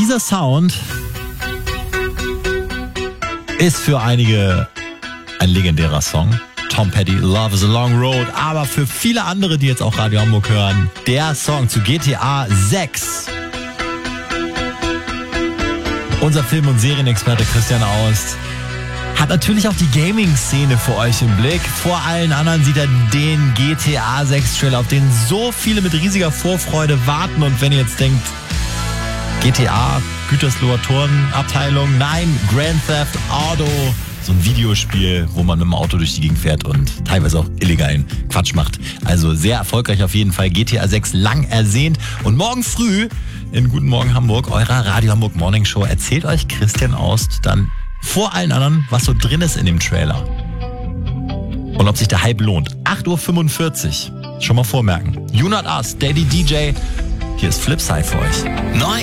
dieser Sound ist für einige ein legendärer Song. Tom Petty, Love is a Long Road. Aber für viele andere, die jetzt auch Radio Hamburg hören, der Song zu GTA 6. Unser Film- und Serienexperte Christian Aust hat natürlich auch die Gaming-Szene für euch im Blick. Vor allen anderen sieht er den GTA 6 Trailer, auf den so viele mit riesiger Vorfreude warten. Und wenn ihr jetzt denkt, GTA, Gütersloher Turnabteilung, nein, Grand Theft Auto, so ein Videospiel, wo man mit dem Auto durch die Gegend fährt und teilweise auch illegalen Quatsch macht. Also sehr erfolgreich auf jeden Fall. GTA 6 lang ersehnt. Und morgen früh in Guten Morgen Hamburg, eurer Radio Hamburg Morning Show, erzählt euch Christian Aust dann vor allen anderen, was so drin ist in dem Trailer. Und ob sich der Hype lohnt. 8.45 Uhr. Schon mal vormerken. You Not Us, Daddy DJ. Hier ist Flipside für euch. Neu